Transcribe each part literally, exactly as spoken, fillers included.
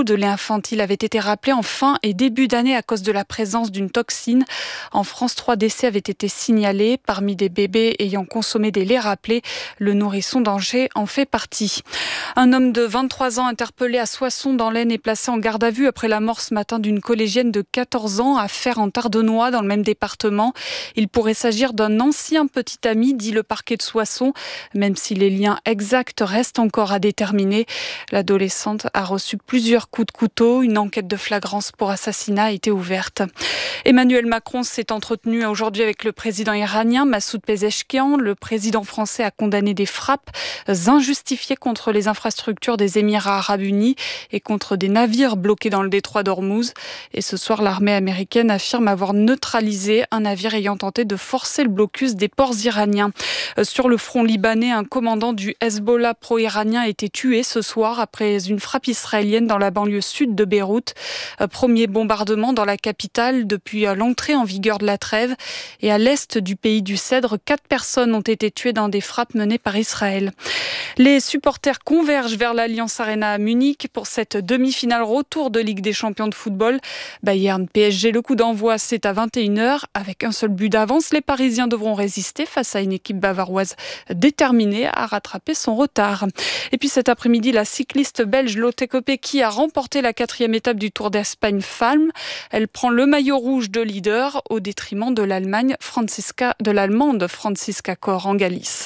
lot de lait infantile avait été rappelé en fin et début d'année à cause de la présence d'une toxine. En France, trois décès avaient été signalés. Parmi des bébés ayant consommé des laits rappelés, le nourrisson d'Angers en fait partie. Un homme de vingt-trois ans interpellé à Soissons dans l'Aisne est placé en garde à vue après la mort ce matin d'une collégienne de quatorze ans à Fère-en-Tardenois dans le même département. Il pourrait s'agir d'un ancien petit ami, dit le parquet de Soissons, même si les liens exacts restent encore à déterminer. L'adolescente a reçu plusieurs coups de couteau. Une enquête de flagrance pour assassinat a été ouverte. Emmanuel Macron s'est entretenu aujourd'hui avec le président iranien Massoud Pezeshkian. Le président français a condamné des frappes injustifiées contre les infrastructures des Émirats arabes unis et contre des navires bloqués dans le détroit d'Ormuz. Et ce soir, l'armée américaine affirme avoir neutralisé un navire ayant tenté de forcer le blocus des ports iraniens. Sur le front libanais, un commandant du Hezbollah pro-iranien a été tué ce soir après une frappe israélienne dans la banlieue sud de Beyrouth. Premier bombardement dans la capitale depuis l'entrée en vigueur de la trêve. Et à l'est du pays du Cèdre, quatre personnes ont été tuées dans des frappes menées par Israël. Les supporters convergent vers l'Allianz Arena à Munich pour cette demi-finale retour de Ligue des Champions de football. Bayern P S G, le coup d'envoi, c'est à vingt et une heures. Avec un seul but d'avance, les Parisiens devront résister face à une équipe bavaroise déterminée à rattraper son retard. Et puis cet après-midi, la cycliste belge Lotte Kopecky a remporté la quatrième étape du Tour d'Espagne Femmes. Elle prend le maillot rouge de leader au détriment de l'Allemagne, Franziska, de l'Allemande Franziska Kor en Galice.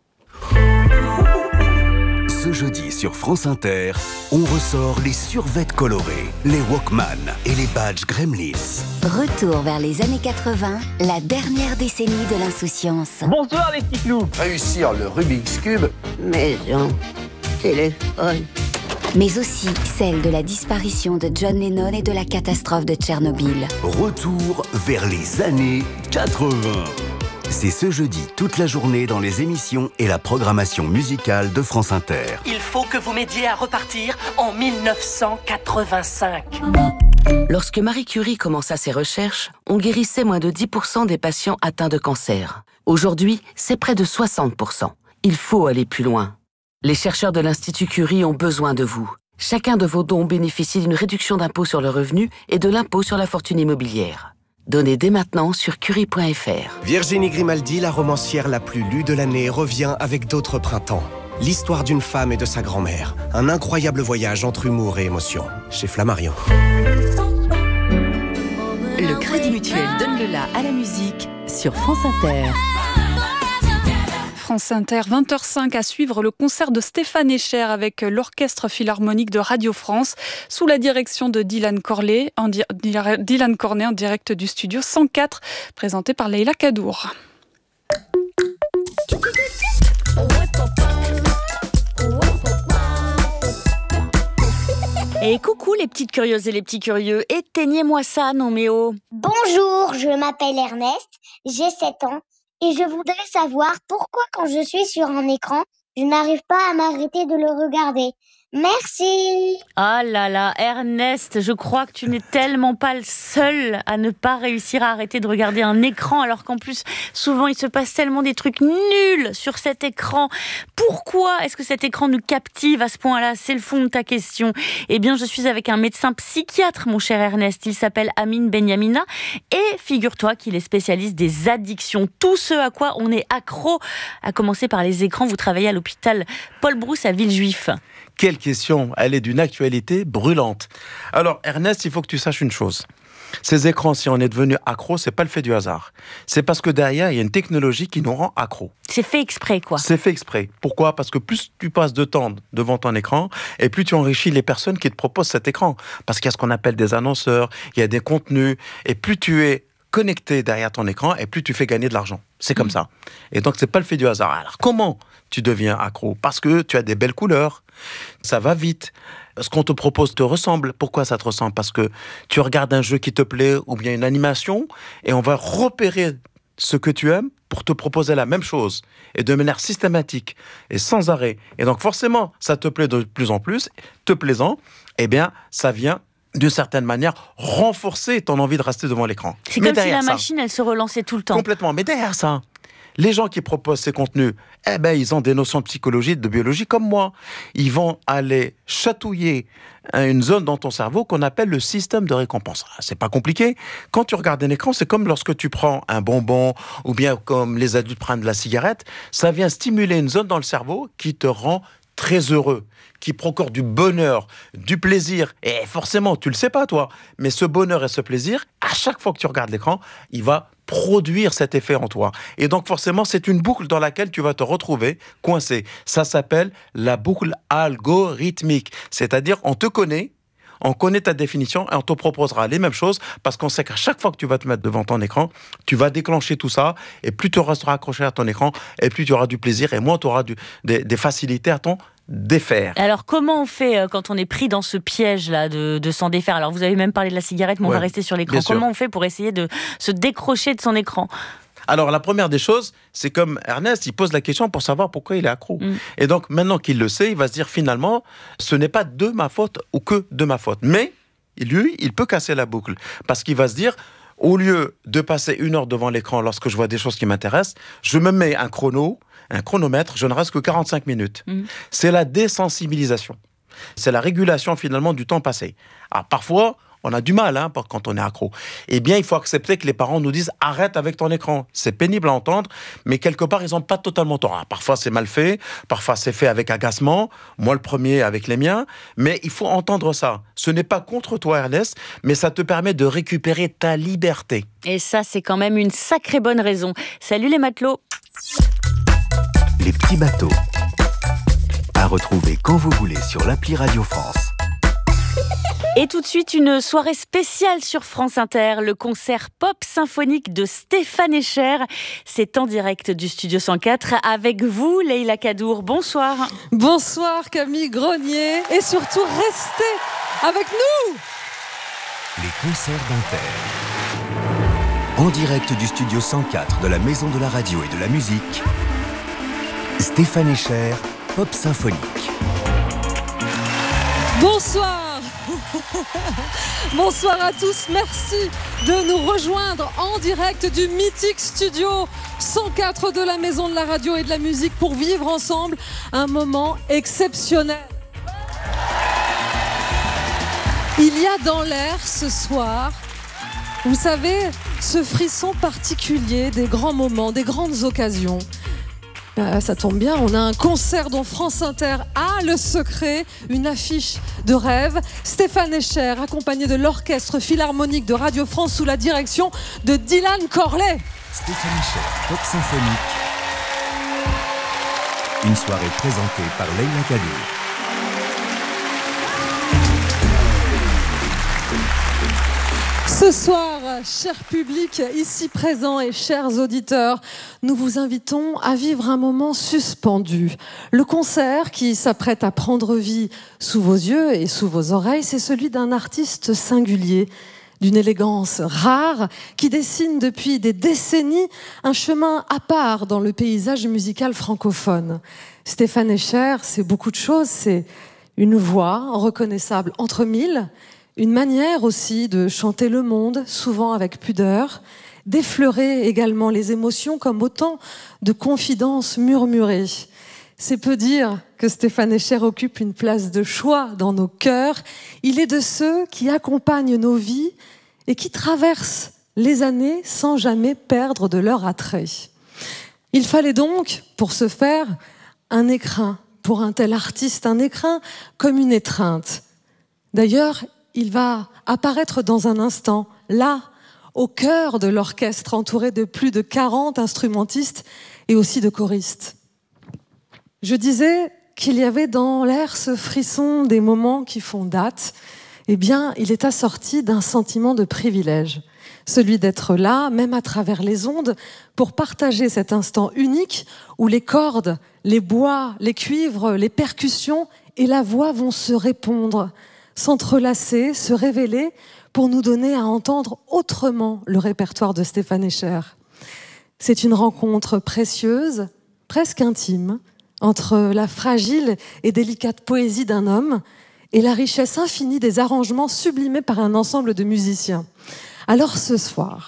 Ce jeudi sur France Inter, on ressort les survêtements colorés, les Walkman et les badges Gremlins. Retour vers les années quatre-vingts, la dernière décennie de l'insouciance. Bonsoir les petits clous. Réussir le Rubik's Cube. Maison, téléphone. Mais aussi celle de la disparition de John Lennon et de la catastrophe de Tchernobyl. Retour vers les années quatre-vingts. C'est ce jeudi toute la journée dans les émissions et la programmation musicale de France Inter. Il faut que vous m'aidiez à repartir en dix-neuf cent quatre-vingt-cinq. Lorsque Marie Curie commença ses recherches, on guérissait moins de dix pour cent des patients atteints de cancer. Aujourd'hui, c'est près de soixante pour cent. Il faut aller plus loin. Les chercheurs de l'Institut Curie ont besoin de vous. Chacun de vos dons bénéficie d'une réduction d'impôt sur le revenu et de l'impôt sur la fortune immobilière. Donnez dès maintenant sur curie point f r. Virginie Grimaldi, la romancière la plus lue de l'année, revient avec d'autres printemps. L'histoire d'une femme et de sa grand-mère. Un incroyable voyage entre humour et émotion. Chez Flammarion. Le Crédit Mutuel donne le la à la musique sur France Inter. France Inter, vingt heures cinq à suivre le concert de Stéphane Escher avec l'Orchestre Philharmonique de Radio France sous la direction de Dylan Cornet en, di- Dylan Cornet en direct du studio cent quatre présenté par Leïla Kadour. Et coucou les petites curieuses et les petits curieux, éteignez-moi ça, non mais oh. Bonjour, je m'appelle Ernest, j'ai sept ans. Et je voudrais savoir pourquoi quand je suis sur un écran, je n'arrive pas à m'arrêter de le regarder. Merci. Ah là là, Ernest, je crois que tu n'es tellement pas le seul à ne pas réussir à arrêter de regarder un écran, alors qu'en plus, souvent, il se passe tellement des trucs nuls sur cet écran. Pourquoi est-ce que cet écran nous captive à ce point-là ? C'est le fond de ta question. Eh bien, je suis avec un médecin psychiatre, mon cher Ernest. Il s'appelle Amine Benyamina et figure-toi qu'il est spécialiste des addictions. Tout ce à quoi on est accro, à commencer par les écrans. Vous travaillez à l'hôpital Paul Brousse à Villejuif. Quelle question, elle est d'une actualité brûlante. Alors Ernest, il faut que tu saches une chose. Ces écrans, si on est devenu accro, c'est pas le fait du hasard. C'est parce que derrière, il y a une technologie qui nous rend accro. C'est fait exprès, quoi. C'est fait exprès. Pourquoi ? Parce que plus tu passes de temps devant ton écran, et plus tu enrichis les personnes qui te proposent cet écran. Parce qu'il y a ce qu'on appelle des annonceurs, il y a des contenus, et plus tu es connecté derrière ton écran, et plus tu fais gagner de l'argent. C'est comme mmh. ça. Et donc, c'est pas le fait du hasard. Alors, comment tu deviens accro ? Parce que tu as des belles couleurs, ça va vite, ce qu'on te propose te ressemble. Pourquoi ça te ressemble ? Parce que tu regardes un jeu qui te plaît, ou bien une animation, et on va repérer ce que tu aimes pour te proposer la même chose, et de manière systématique, et sans arrêt. Et donc, forcément, ça te plaît de plus en plus, te plaisant, eh bien, ça vient d'une certaine manière, renforcer ton envie de rester devant l'écran. C'est mais comme si la ça, machine, elle se relançait tout le temps. Complètement. Mais derrière ça, Les gens qui proposent ces contenus, eh ben, ils ont des notions de psychologie, de biologie comme moi. Ils vont aller chatouiller une zone dans ton cerveau qu'on appelle le système de récompense. C'est pas compliqué. Quand tu regardes un écran, c'est comme lorsque tu prends un bonbon ou bien comme les adultes prennent de la cigarette. Ça vient stimuler une zone dans le cerveau qui te rend très heureux, qui procure du bonheur, du plaisir. Et forcément, tu le sais pas, toi, mais ce bonheur et ce plaisir, à chaque fois que tu regardes l'écran, il va produire cet effet en toi. Et donc, forcément, c'est une boucle dans laquelle tu vas te retrouver coincé. Ça s'appelle la boucle algorithmique. C'est-à-dire, on te connaît, on connaît ta définition et on te proposera les mêmes choses parce qu'on sait qu'à chaque fois que tu vas te mettre devant ton écran, tu vas déclencher tout ça et plus tu resteras accroché à ton écran et plus tu auras du plaisir et moins tu auras du, des, des facilités à ton défaire. Alors comment on fait quand on est pris dans ce piège-là de, de s'en défaire? Alors vous avez même parlé de la cigarette, mais ouais, on va rester sur l'écran. Comment on fait pour essayer de se décrocher de son écran? Alors, la première des choses, c'est comme Ernest, il pose la question pour savoir pourquoi il est accro. Mm. Et donc, maintenant qu'il le sait, il va se dire finalement, ce n'est pas de ma faute ou que de ma faute. Mais, lui, il peut casser la boucle. Parce qu'il va se dire, au lieu de passer une heure devant l'écran lorsque je vois des choses qui m'intéressent, je me mets un chrono, un chronomètre, je ne reste que quarante-cinq minutes. Mm. C'est la désensibilisation. C'est la régulation, finalement, du temps passé. Alors, parfois, on a du mal hein, quand on est accro. Eh bien, il faut accepter que les parents nous disent « arrête avec ton écran ». C'est pénible à entendre, mais quelque part, ils n'ont pas totalement tort. Alors, parfois, c'est mal fait, parfois, c'est fait avec agacement, moi le premier avec les miens, mais il faut entendre ça. Ce n'est pas contre toi, Ernest, mais ça te permet de récupérer ta liberté. Et ça, c'est quand même une sacrée bonne raison. Salut les matelots. Les petits bateaux. À retrouver quand vous voulez sur l'appli Radio France. Et tout de suite, une soirée spéciale sur France Inter, le concert pop symphonique de Stéphane Escher. C'est en direct du Studio cent quatre avec vous, Leïla Kadour. Bonsoir. Bonsoir Camille Grenier et surtout restez avec nous. Les concerts d'Inter. En direct du Studio cent quatre de la Maison de la Radio et de la Musique, Stéphane Escher, pop symphonique. Bonsoir. Bonsoir à tous, merci de nous rejoindre en direct du mythique studio cent quatre de la Maison de la Radio et de la Musique pour vivre ensemble un moment exceptionnel. Il y a dans l'air ce soir, vous savez, ce frisson particulier des grands moments, des grandes occasions. Euh, ça tombe bien, on a un concert dont France Inter a le secret, une affiche de rêve. Stéphane Escher, accompagné de l'Orchestre Philharmonique de Radio France sous la direction de Dylan Corley. Stéphane Escher, pop symphonique. Une soirée présentée par Leïla Kadour. Ce soir, cher public ici présent et chers auditeurs, nous vous invitons à vivre un moment suspendu. Le concert qui s'apprête à prendre vie sous vos yeux et sous vos oreilles, c'est celui d'un artiste singulier, d'une élégance rare, qui dessine depuis des décennies un chemin à part dans le paysage musical francophone. Stéphane Escher, c'est beaucoup de choses, c'est une voix reconnaissable entre mille, une manière aussi de chanter le monde, souvent avec pudeur, d'effleurer également les émotions comme autant de confidences murmurées. C'est peu dire que Stéphane Escher occupe une place de choix dans nos cœurs. Il est de ceux qui accompagnent nos vies et qui traversent les années sans jamais perdre de leur attrait. Il fallait donc, pour ce faire, un écrin. Pour un tel artiste, un écrin comme une étreinte. D'ailleurs, il va apparaître dans un instant, là, au cœur de l'orchestre, entouré de plus de quarante instrumentistes et aussi de choristes. Je disais qu'il y avait dans l'air ce frisson des moments qui font date. Eh bien, il est assorti d'un sentiment de privilège. Celui d'être là, même à travers les ondes, pour partager cet instant unique où les cordes, les bois, les cuivres, les percussions et la voix vont se répondre, s'entrelacer, se révéler pour nous donner à entendre autrement le répertoire de Stéphane Escher. C'est une rencontre précieuse, presque intime, entre la fragile et délicate poésie d'un homme et la richesse infinie des arrangements sublimés par un ensemble de musiciens. Alors ce soir,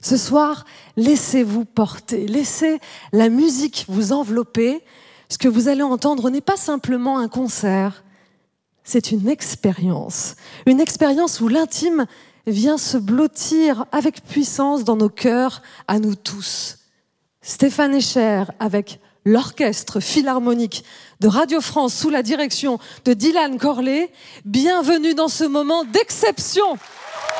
Ce soir, laissez-vous porter, laissez la musique vous envelopper. Ce que vous allez entendre n'est pas simplement un concert, c'est une expérience. Une expérience où l'intime vient se blottir avec puissance dans nos cœurs, à nous tous. Stéphane Escher avec l'Orchestre Philharmonique de Radio France sous la direction de Dylan Corley. Bienvenue dans ce moment d'exception.